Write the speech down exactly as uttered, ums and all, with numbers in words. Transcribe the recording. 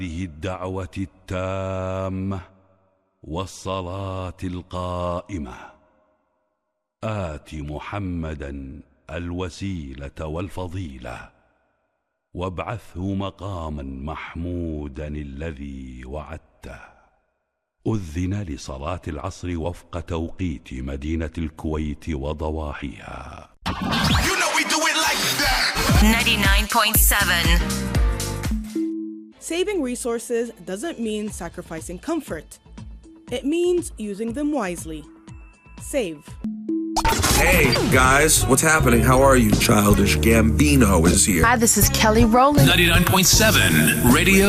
هذه الدعوة التامة والصلاة القائمة آت محمدا الوسيلة والفضيلة وابعثه مقاما محمودا الذي وعدته. أذن لصلاة العصر وفق توقيت مدينة الكويت وضواحيها. You know we do it like that. ninety-nine point seven. Saving resources doesn't mean sacrificing comfort. It means using them wisely. Save. Hey, guys, what's happening? How are you? Childish Gambino is here. Hi, this is Kelly Rowland. ninety-nine point seven Radio